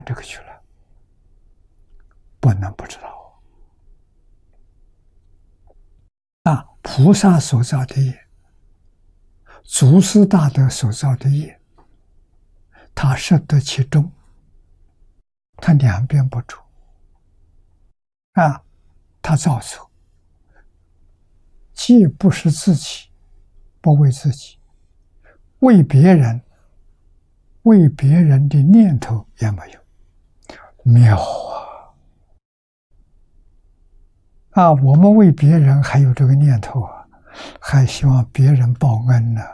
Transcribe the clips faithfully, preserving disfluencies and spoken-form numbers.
这个去了，不能不知道啊！菩萨所造的业，祖师大德所造的业，他摄得其中，他两边不住啊！他造作，既不是自己，不为自己，为别人，为别人的念头也没有，妙啊！啊，我们为别人还有这个念头啊，还希望别人报恩呢，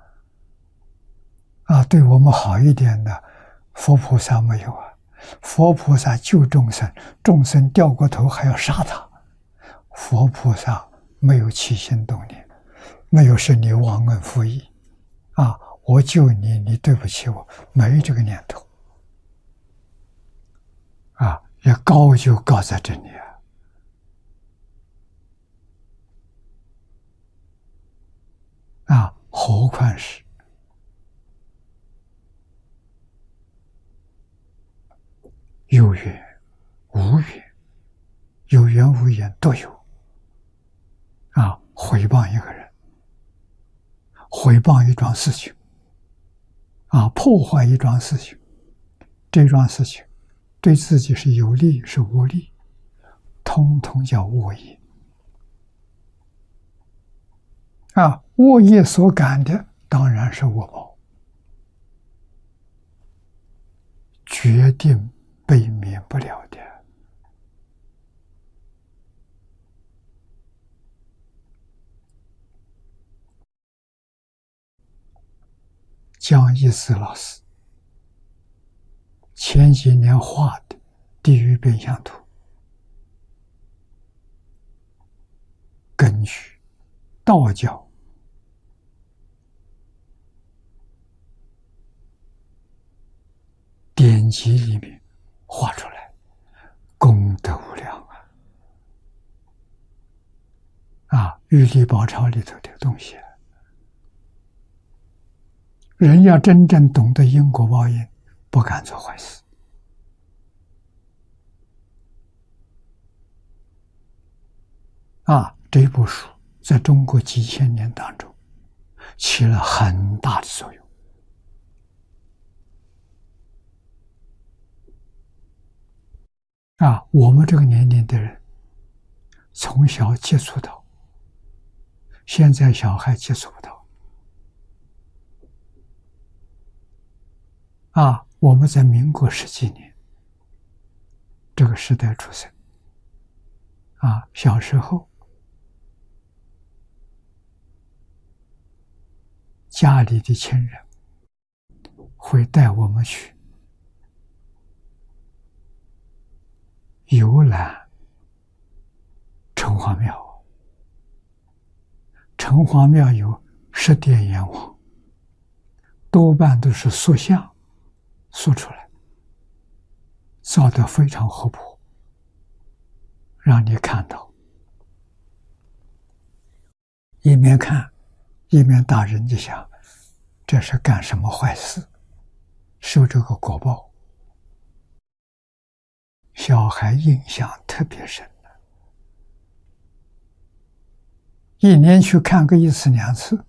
啊，对我们好一点的，佛菩萨没有啊。佛菩萨救众生，众生掉过头还要杀他，佛菩萨没有起心动念，没有是你忘恩负义啊！我救你，你对不起我，没这个念头啊！也高就高在这里啊！啊，何况是有缘无缘，有缘无缘都有啊！毁谤一个人，毁谤一桩事情啊，破坏一桩事情，这桩事情对自己是有利是无利，通通叫恶业啊！恶业所感的当然是恶报，决定避免不了的。江一石老师前几年画的地狱变相图，根据道教典籍里面画出来，功德无量啊！啊，玉历宝钞里头的东西，人要真正懂得因果报应，不敢做坏事啊！这部书在中国几千年当中起了很大的作用啊！我们这个年龄的人从小接触到，现在小孩接触不到啊！我们在民国十几年这个时代出生啊，小时候家里的亲人会带我们去游览城隍庙，城隍庙有十殿阎王，多半都是塑像塑出来，造得非常活泼，让你看到，一面看一面大人就想，这是干什么坏事，受这个果报。小孩印象特别深，一年去看个一次两次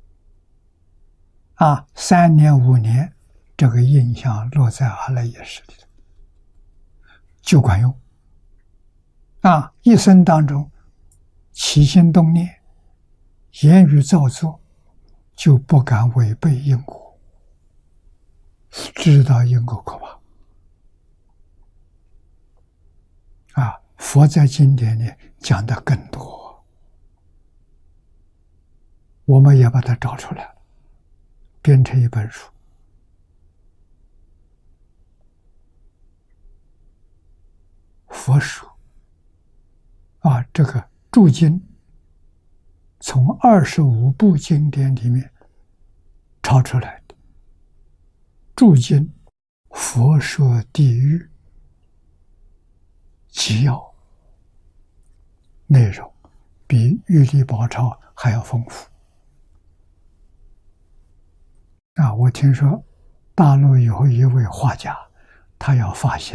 啊，三年五年，这个印象落在阿赖耶识里头，就管用啊！一生当中起心动念，言语造作，就不敢违背因果，知道因果可怕啊！佛在经典里讲的更多，我们也把它找出来了，编成一本书。佛书啊，这个注经从二十五部经典里面抄出来的，注经佛说地狱纪要，内容比玉历宝钞还要丰富啊！我听说大陆有一位画家他要发现